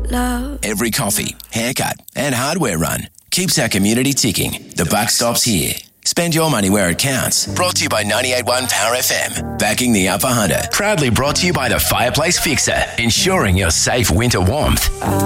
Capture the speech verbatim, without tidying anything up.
love. Every coffee, haircut and hardware run keeps our community ticking. The buck stops here. Spend your money where it counts. Brought to you by ninety-eight point one Power F M. Backing the Upper Hunter. Proudly brought to you by the Fireplace Fixer. Ensuring your safe winter warmth.